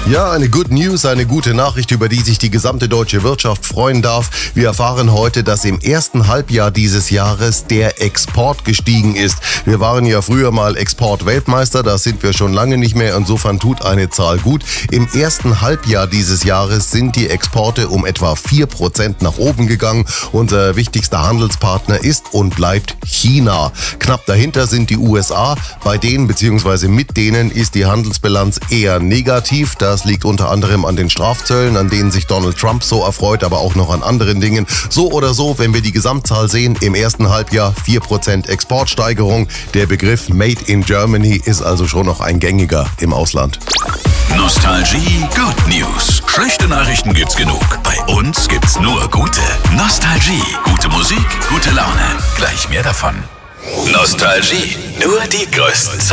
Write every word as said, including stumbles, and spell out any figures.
Ja, eine Good News, eine gute Nachricht, über die sich die gesamte deutsche Wirtschaft freuen darf. Wir erfahren heute, dass im ersten Halbjahr dieses Jahres der Export gestiegen ist. Wir waren ja früher mal Exportweltmeister, da sind wir schon lange nicht mehr. Insofern tut eine Zahl gut. Im ersten Halbjahr dieses Jahres sind die Exporte um etwa vier Prozent nach oben gegangen. Unser wichtigster Handelspartner ist und bleibt China. Knapp dahinter sind die U S A. Bei denen bzw. mit denen ist die Handelsbilanz eher negativ. Das liegt unter anderem an den Strafzöllen, an denen sich Donald Trump so erfreut, aber auch noch an anderen Dingen. So oder so, wenn wir die Gesamtzahl sehen, im ersten Halbjahr vier Prozent Exportsteigerung. Der Begriff Made in Germany ist also schon noch ein gängiger im Ausland. Nostalgie Good News. Schlechte Nachrichten gibt's genug. Bei uns gibt's nur gute. Nostalgie. Gute Musik, gute Laune. Gleich mehr davon. Nostalgie. Nur die größten